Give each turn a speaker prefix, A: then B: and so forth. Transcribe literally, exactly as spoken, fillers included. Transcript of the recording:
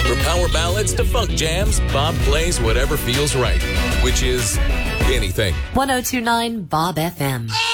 A: From power ballads to funk jams, Bob plays whatever feels right, which is anything.
B: one oh two point nine Bob F M.